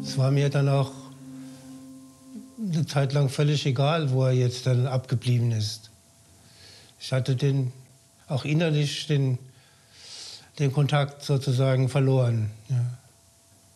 Es war mir dann auch eine Zeit lang völlig egal, wo er jetzt dann abgeblieben ist. Ich hatte auch innerlich den Kontakt sozusagen verloren. Ja.